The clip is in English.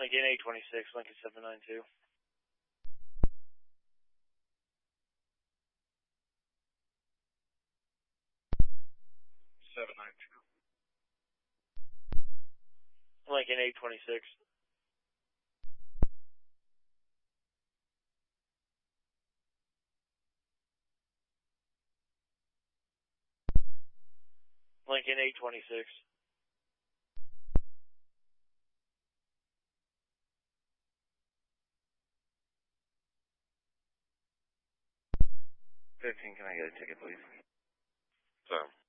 Lincoln 826, Lincoln 792. Lincoln 826. Lincoln 826. 15, can I get a ticket, please? Sir.